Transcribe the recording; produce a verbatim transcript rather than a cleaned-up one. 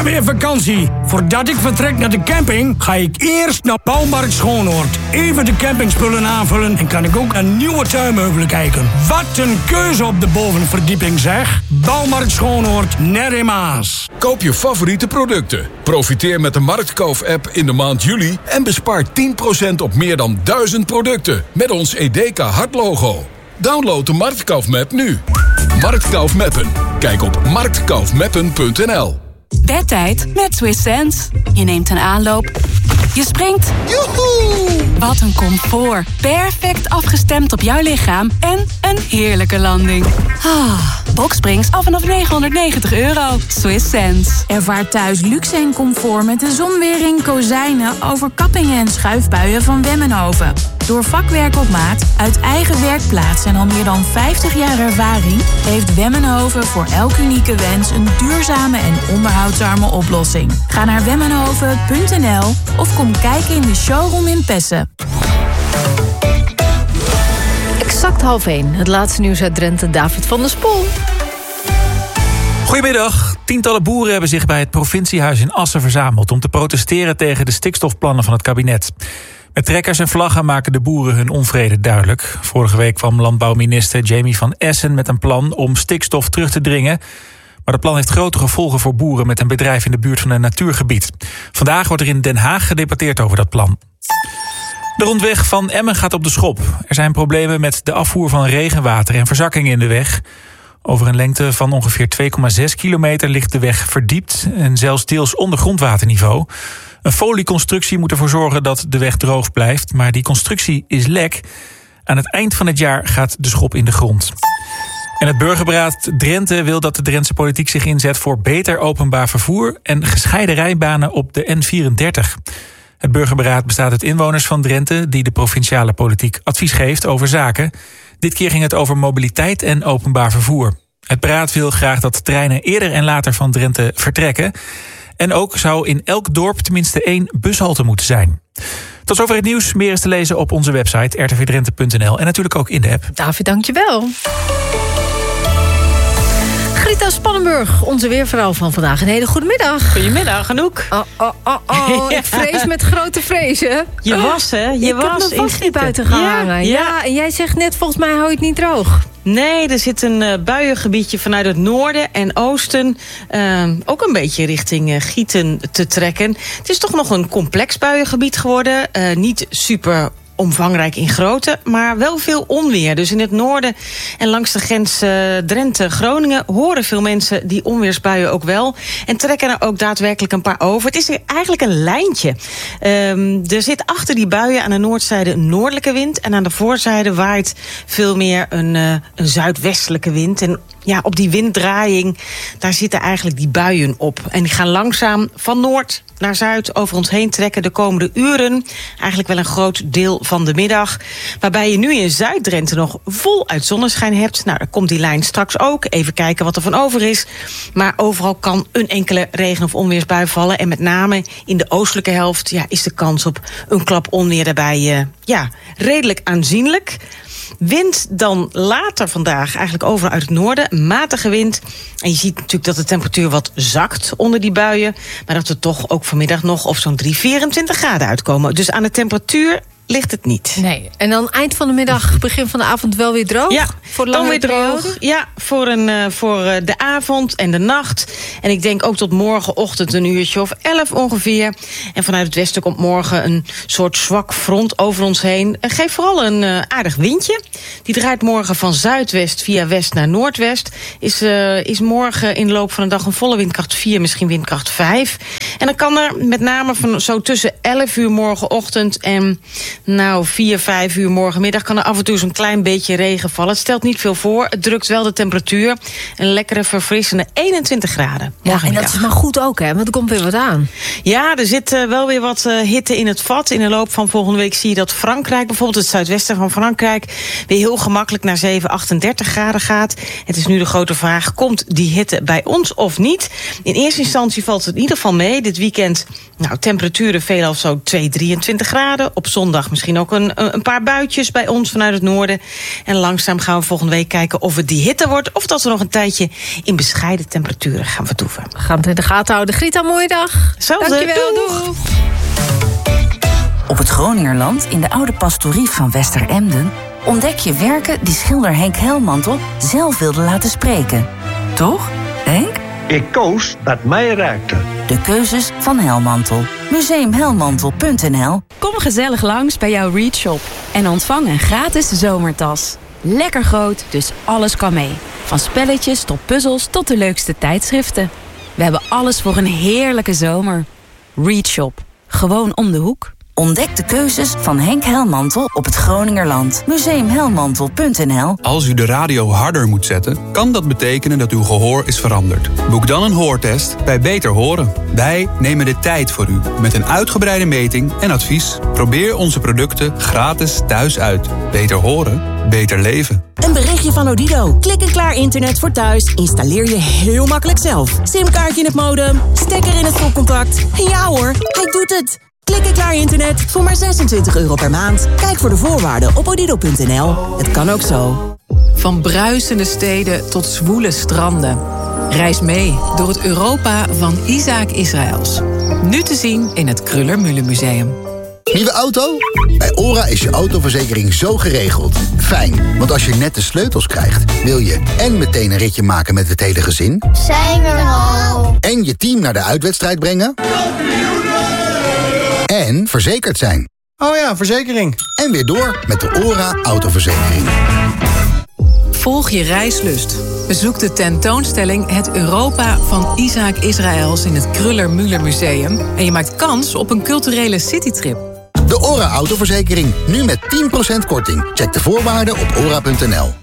Weer vakantie. Voordat ik vertrek naar de camping, ga ik eerst naar Bouwmarkt Schoonoord. Even de campingspullen aanvullen en kan ik ook naar nieuwe tuinmeubelen kijken. Wat een keuze op de bovenverdieping, zeg. Bouwmarkt Schoonoord, Ner in Maas. Koop je favoriete producten. Profiteer met de Marktkauf-app in de maand juli en bespaar tien procent op meer dan duizend producten met ons Edeka Hartlogo. Download de Marktkauf-map nu. Marktkauf-mappen. Kijk op marktkaufmappen punt n l. Bedtijd met Swiss Sense. Je neemt een aanloop. Je springt. Joehoe! Wat een comfort. Perfect afgestemd op jouw lichaam. En een heerlijke landing. Ah, Boxsprings af vanaf negenhonderdnegentig euro. Swiss Sense. Ervaar thuis luxe en comfort met de zonwering, kozijnen, overkappingen en schuifbuien van Wemmenhoven. Door vakwerk op maat, uit eigen werkplaats en al meer dan vijftig jaar ervaring heeft Wemmenhoven voor elk unieke wens een duurzame en onderhoudsarme oplossing. Ga naar wemmenhoven punt n l of kom kijken in de showroom in Pessen. Exact half één. Het laatste nieuws uit Drenthe, David van der Spol. Goedemiddag. Tientallen boeren hebben zich bij het provinciehuis in Assen verzameld om te protesteren tegen de stikstofplannen van het kabinet. Met trekkers en vlaggen maken de boeren hun onvrede duidelijk. Vorige week kwam landbouwminister Jamie van Essen met een plan om stikstof terug te dringen. Maar het plan heeft grote gevolgen voor boeren met een bedrijf in de buurt van een natuurgebied. Vandaag wordt er in Den Haag gedebatteerd over dat plan. De rondweg van Emmen gaat op de schop. Er zijn problemen met de afvoer van regenwater en verzakkingen in de weg. Over een lengte van ongeveer twee komma zes kilometer ligt de weg verdiept en zelfs deels onder grondwaterniveau. Een folieconstructie moet ervoor zorgen dat de weg droog blijft, maar die constructie is lek. Aan het eind van het jaar gaat de schop in de grond. En het burgerberaad Drenthe wil dat de Drentse politiek zich inzet voor beter openbaar vervoer en gescheiden rijbanen op de N vierendertig. Het burgerberaad bestaat uit inwoners van Drenthe die de provinciale politiek advies geeft over zaken. Dit keer ging het over mobiliteit en openbaar vervoer. Het beraad wil graag dat treinen eerder en later van Drenthe vertrekken. En ook zou in elk dorp tenminste één bushalte moeten zijn. Tot zover het nieuws. Meer is te lezen op onze website r t v drenthe punt n l en natuurlijk ook in de app. David, dankjewel. Grita Spannenburg, onze weervrouw van vandaag. Een hele goede middag. Goedemiddag, Anouk. Oh, oh, oh, oh. Ik vrees met grote vrezen. Je was, hè? Je ik was heb me vast in niet buiten gehangen. Ja, ja. ja, en jij zegt net, volgens mij hou je het niet droog. Nee, er zit een uh, buiengebiedje vanuit het noorden en oosten. Uh, ook een beetje richting uh, Gieten te trekken. Het is toch nog een complex buiengebied geworden. Uh, niet super omvangrijk in grootte, maar wel veel onweer. Dus in het noorden en langs de grens uh, Drenthe-Groningen horen veel mensen die onweersbuien ook wel. En trekken er ook daadwerkelijk een paar over. Het is eigenlijk een lijntje. Um, er zit achter die buien aan de noordzijde een noordelijke wind. En aan de voorzijde waait veel meer een, uh, een zuidwestelijke wind. En ja, op die winddraaiing, daar zitten eigenlijk die buien op. En die gaan langzaam van noord naar zuid over ons heen trekken de komende uren. Eigenlijk wel een groot deel van de middag. Waarbij je nu in Zuid-Drenthe nog voluit zonneschijn hebt. Nou, daar komt die lijn straks ook. Even kijken wat er van over is. Maar overal kan een enkele regen- of onweersbui vallen. En met name in de oostelijke helft ja, is de kans op een klap onweer daarbij uh, ja, redelijk aanzienlijk. Wind dan later vandaag eigenlijk over uit het noorden. Een matige wind. En je ziet natuurlijk dat de temperatuur wat zakt onder die buien. Maar dat we toch ook vanmiddag nog op zo'n drie, vierentwintig graden uitkomen. Dus aan de temperatuur ligt het niet. Nee. En dan eind van de middag, begin van de avond wel weer droog? Ja, voor de dan weer periode? droog. Ja, voor, een, uh, voor uh, de avond en de nacht. En ik denk ook tot morgenochtend een uurtje of elf ongeveer. En vanuit het westen komt morgen een soort zwak front over ons heen. En geeft vooral een uh, aardig windje. Die draait morgen van zuidwest via west naar noordwest. Is, uh, is morgen in de loop van de dag een volle windkracht vier, misschien windkracht vijf. En dan kan er met name van zo tussen elf uur morgenochtend en nou, vier, vijf uur morgenmiddag kan er af en toe zo'n klein beetje regen vallen. Het stelt niet veel voor. Het drukt wel de temperatuur. Een lekkere, verfrissende eenentwintig graden. Ja, en dat is maar goed ook, hè? Want er komt weer wat aan. Ja, er zit uh, wel weer wat uh, hitte in het vat. In de loop van volgende week zie je dat Frankrijk, bijvoorbeeld het zuidwesten van Frankrijk, weer heel gemakkelijk naar zeven, achtendertig graden gaat. Het is nu de grote vraag, komt die hitte bij ons of niet? In eerste instantie valt het in ieder geval mee. De dit weekend nou, temperaturen veelal zo twee, drieëntwintig graden. Op zondag misschien ook een, een paar buitjes bij ons vanuit het noorden. En langzaam gaan we volgende week kijken of het die hitte wordt, of dat we nog een tijdje in bescheiden temperaturen gaan vertoeven. We gaan het in de gaten houden. Grieta, mooie dag. Zelfde. Dankjewel, Doeg. doeg. Op het Groningerland, in de oude pastorie van Westeremden, ontdek je werken die schilder Henk Helmantel zelf wilde laten spreken. Toch, Henk? Ik koos wat mij raakte. De keuzes van Helmantel. museum helmantel punt n l. Kom gezellig langs bij jouw Read Shop en ontvang een gratis zomertas. Lekker groot, dus alles kan mee. Van spelletjes tot puzzels tot de leukste tijdschriften. We hebben alles voor een heerlijke zomer. Read Shop. Gewoon om de hoek. Ontdek de keuzes van Henk Helmantel op het Groningerland. museum helmantel punt n l. Als u de radio harder moet zetten, kan dat betekenen dat uw gehoor is veranderd. Boek dan een hoortest bij Beter Horen. Wij nemen de tijd voor u met een uitgebreide meting en advies. Probeer onze producten gratis thuis uit. Beter horen, beter leven. Een berichtje van Odido. Klik en klaar internet voor thuis. Installeer je heel makkelijk zelf. Simkaartje in het modem, stekker in het stopcontact. En ja hoor, hij doet het. Klik en klaar internet voor maar zesentwintig euro per maand. Kijk voor de voorwaarden op odido punt n l. Het kan ook zo. Van bruisende steden tot zwoele stranden. Reis mee door het Europa van Isaac Israëls. Nu te zien in het Kruller-Müller Museum. Nieuwe auto? Bij OHRA is je autoverzekering zo geregeld. Fijn, want als je net de sleutels krijgt, wil je en meteen een ritje maken met het hele gezin. Zijn we er al? En je team naar de uitwedstrijd brengen. En verzekerd zijn. Oh ja, verzekering. En weer door met de OHRA autoverzekering. Volg je reislust. Bezoek de tentoonstelling Het Europa van Isaac Israëls in het Kruller-Müller Museum. En je maakt kans op een culturele citytrip. De OHRA autoverzekering, nu met tien procent korting. Check de voorwaarden op ora punt n l.